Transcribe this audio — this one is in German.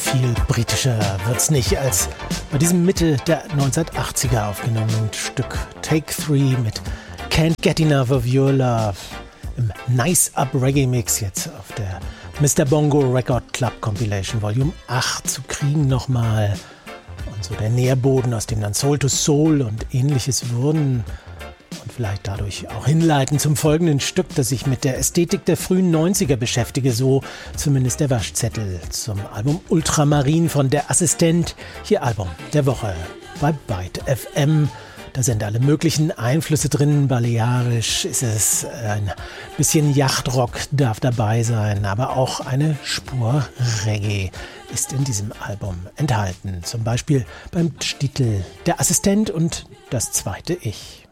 Viel britischer wird's nicht als bei diesem Mitte der 1980er aufgenommenen Stück Take 3 mit Can't Get Enough of Your Love im Nice Up Reggae Mix jetzt auf der Mr. Bongo Record Club Compilation Volume 8 zu kriegen nochmal. Und so der Nährboden, aus dem dann Soul to Soul und ähnliches wurden. Und vielleicht dadurch auch hinleiten zum folgenden Stück, das sich mit der Ästhetik der frühen 90er beschäftige, so zumindest der Waschzettel zum Album Ultramarin von Der Assistent. Hier Album der Woche bei Byte FM. Da sind alle möglichen Einflüsse drin. Balearisch ist es, ein bisschen Yachtrock darf dabei sein, aber auch eine Spur Reggae ist in diesem Album enthalten. Zum Beispiel beim Titel Der Assistent und das zweite Ich.